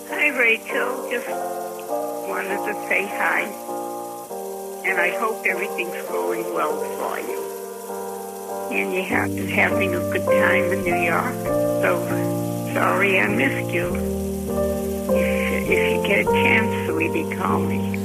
Hi, Rachel. Just wanted to say hi, and I hope everything's going well for you. And you have been having a good time in New York. So sorry I missed you. If you get a chance, sweetie, call me.